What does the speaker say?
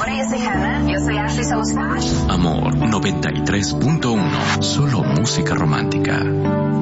Hola, yo soy Hannah. Yo soy Ashley Saustache. Amor 93.1. Solo música romántica.